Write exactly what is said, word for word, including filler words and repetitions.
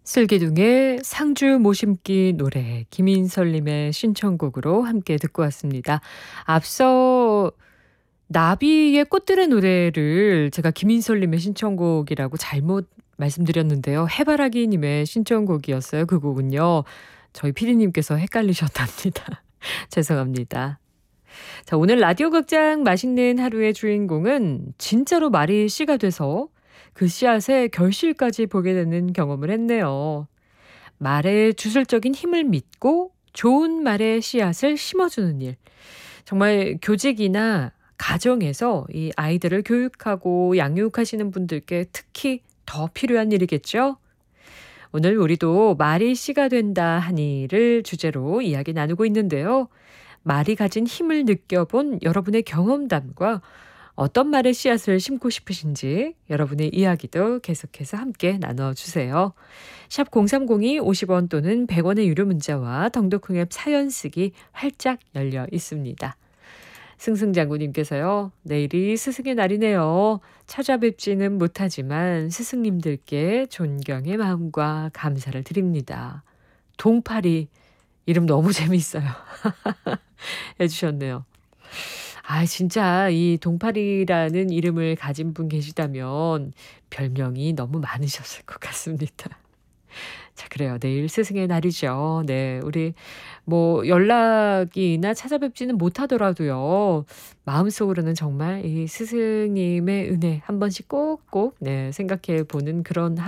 슬기둥의 상주 모심기 노래 김인설님의 신청곡으로 함께 듣고 왔습니다. 앞서 나비의 꽃들의 노래를 제가 김인설님의 신청곡이라고 잘못 말씀드렸는데요. 해바라기님의 신청곡이었어요. 그 곡은요. 저희 피디님께서 헷갈리셨답니다. 죄송합니다. 자, 오늘 라디오 극장 맛있는 하루의 주인공은 진짜로 말이 씨가 돼서 그 씨앗의 결실까지 보게 되는 경험을 했네요. 말의 주술적인 힘을 믿고 좋은 말의 씨앗을 심어주는 일. 정말 교직이나 가정에서 이 아이들을 교육하고 양육하시는 분들께 특히 더 필요한 일이겠죠? 오늘 우리도 말이 씨가 된다 하니를 주제로 이야기 나누고 있는데요. 말이 가진 힘을 느껴본 여러분의 경험담과 어떤 말의 씨앗을 심고 싶으신지 여러분의 이야기도 계속해서 함께 나눠주세요. 샵 공삼공이 오십 원 또는 백 원의 유료 문자와 덩덕콩 앱 사연 쓰기 활짝 열려 있습니다. 승승장구님께서요. 내일이 스승의 날이네요. 찾아뵙지는 못하지만 스승님들께 존경의 마음과 감사를 드립니다. 동파리 이름 너무 재미있어요. 해주셨네요. 아, 진짜 이 동파리라는 이름을 가진 분 계시다면 별명이 너무 많으셨을 것 같습니다. 자, 그래요. 내일 스승의 날이죠. 네, 우리 뭐 연락이나 찾아뵙지는 못하더라도요. 마음속으로는 정말 이 스승님의 은혜 한 번씩 꼭꼭 네, 생각해 보는 그런